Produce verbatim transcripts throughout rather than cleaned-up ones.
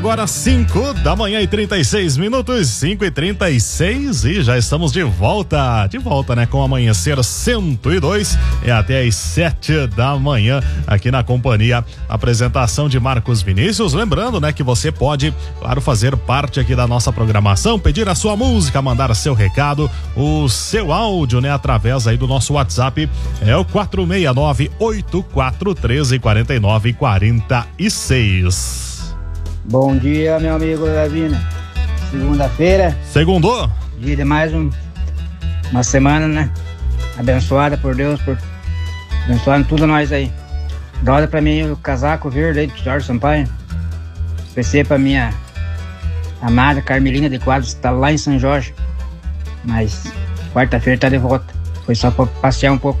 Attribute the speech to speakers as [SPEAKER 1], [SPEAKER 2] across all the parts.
[SPEAKER 1] Agora cinco da manhã e trinta e seis minutos, cinco e trinta e seis, e já estamos de volta, de volta, né, com Amanhecer cento e dois, é até às sete da manhã aqui na companhia, apresentação de Marcos Vinícius. Lembrando, né, que você pode, claro, fazer parte aqui da nossa programação, pedir a sua música, mandar seu recado, o seu áudio, né, através aí do nosso WhatsApp, é o quatro seis nove, oito quatro um três, quatro nove quatro seis.
[SPEAKER 2] Bom dia, meu amigo Lavina. Segunda-feira.
[SPEAKER 1] Segundou?
[SPEAKER 2] Dia de mais um, uma semana, né? Abençoada por Deus, por abençoando tudo nós aí. Dá pra mim o casaco verde aí do Jorge Sampaio. Especial pra minha amada Carmelina de Quadros, que tá lá em São Jorge. Mas quarta-feira tá de volta. Foi só pra passear um pouco.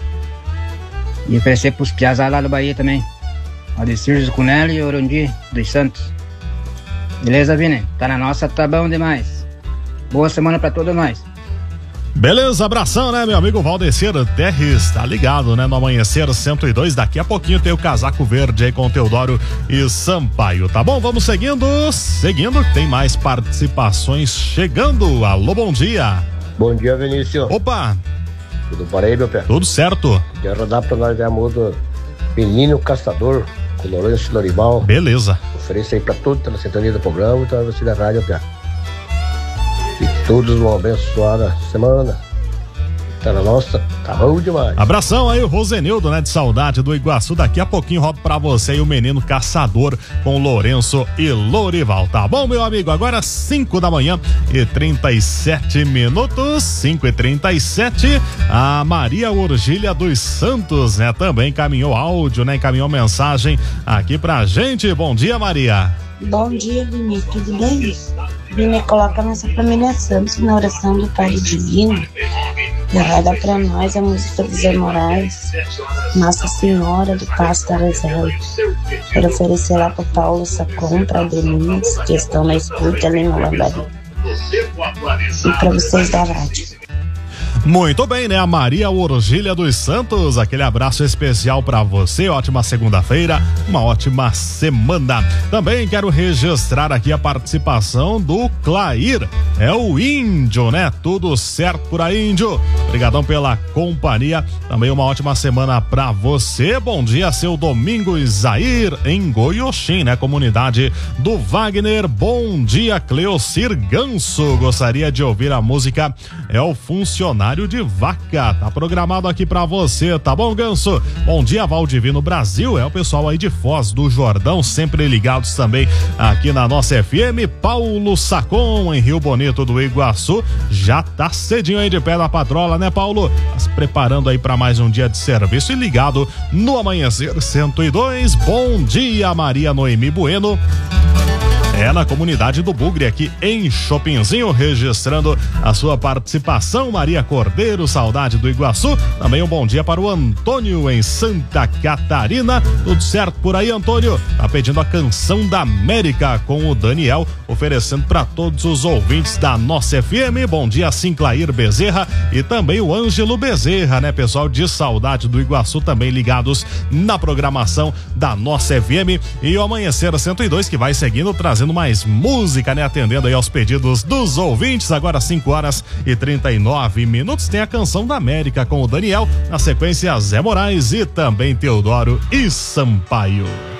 [SPEAKER 2] E oferecer pros piazá lá da Bahia também. Adecir Cunelli e Orandi dos Santos. Beleza, Vini? Tá na nossa, tá bom demais. Boa semana pra todos nós.
[SPEAKER 1] Beleza, abração, né, meu amigo Valdecir Terres, tá ligado, né, no Amanhecer cento e dois, daqui a pouquinho tem o casaco verde aí com Teodoro e Sampaio, tá bom? Vamos seguindo, seguindo, tem mais participações chegando. Alô, bom dia.
[SPEAKER 3] Bom dia, Vinícius.
[SPEAKER 1] Opa.
[SPEAKER 3] Tudo por aí, meu pé?
[SPEAKER 1] Tudo certo.
[SPEAKER 3] Quero rodar pra nós ver a música Menino Caçador, com Lourenço Lorival.
[SPEAKER 1] Beleza.
[SPEAKER 3] Ofereço aí pra todos que tá na sintonia do programa, então você da rádio, pé. E todos uma abençoada semana. Tá na nossa, tá bom demais.
[SPEAKER 1] Abração aí, o Rosenildo, né, de Saudade do Iguaçu. Daqui a pouquinho rodo pra você aí o Menino Caçador com Lourenço e Lorival, tá bom, meu amigo? Agora cinco da manhã e trinta e sete minutos, cinco e trinta e sete. A Maria Urgília dos Santos, né, também encaminhou áudio, né, encaminhou mensagem aqui pra gente. Bom dia, Maria.
[SPEAKER 4] Bom dia, Vini, tudo bem? Vini, coloca nossa família Santos na oração do Pai Divino. E vai dar pra nós a música do Zé Moraes, Nossa Senhora do Passo da Reserva. Quero oferecer lá pro Paulo Sacom, pra Denise, que estão na escuta ali no Lambari. E pra vocês da rádio.
[SPEAKER 1] Muito bem, né? A Maria Urgília dos Santos, aquele abraço especial pra você, ótima segunda-feira, uma ótima semana. Também quero registrar aqui a participação do Clair, é o Índio, né? Tudo certo por aí, Índio? Obrigadão pela companhia, também uma ótima semana pra você. Bom dia, seu Domingos Zair, em Goiôxim, né? Comunidade do Wagner. Bom dia, Cleocir Ganso, gostaria de ouvir a música É o Funcionário de Vaca, tá programado aqui pra você, tá bom, Ganso? Bom dia, Valdivino Brasil, é o pessoal aí de Foz do Jordão, sempre ligados também aqui na nossa F M. Paulo Sacom, em Rio Bonito do Iguaçu, já tá cedinho aí de pé na patrola, né, Paulo? Tá se preparando aí pra mais um dia de serviço e ligado no Amanhecer cento e dois. Bom dia, Maria Noemi Bueno. É na comunidade do Bugre, aqui em Chopinzinho, registrando a sua participação. Maria Cordeiro, saudade do Iguaçu. Também um bom dia para o Antônio, em Santa Catarina. Tudo certo por aí, Antônio? Tá pedindo a Canção da América com o Daniel, oferecendo para todos os ouvintes da nossa F M. Bom dia, Sinclair Bezerra e também o Ângelo Bezerra, né, pessoal de Saudade do Iguaçu, também ligados na programação da nossa F M. E o Amanhecer cento e dois, que vai seguindo, trazendo mais música, né? Atendendo aí aos pedidos dos ouvintes. Agora cinco horas e trinta e nove minutos. Tem a Canção da América com o Daniel. Na sequência, Zé Moraes e também Teodoro e Sampaio.